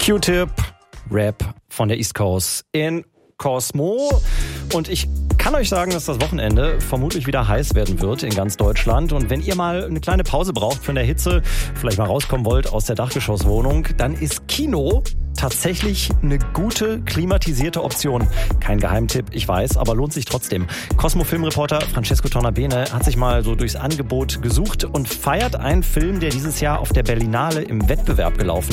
Q-Tip, Rap von der East Coast in Cosmo. Und ich kann euch sagen, dass das Wochenende vermutlich wieder heiß werden wird in ganz Deutschland. Und wenn ihr mal eine kleine Pause braucht von der Hitze, vielleicht mal rauskommen wollt aus der Dachgeschosswohnung, dann ist Kino tatsächlich eine gute, klimatisierte Option. Kein Geheimtipp, ich weiß, aber lohnt sich trotzdem. Cosmo-Filmreporter Francesco Tornabene hat sich mal so durchs Angebot gesucht und feiert einen Film, der dieses Jahr auf der Berlinale im Wettbewerb gelaufen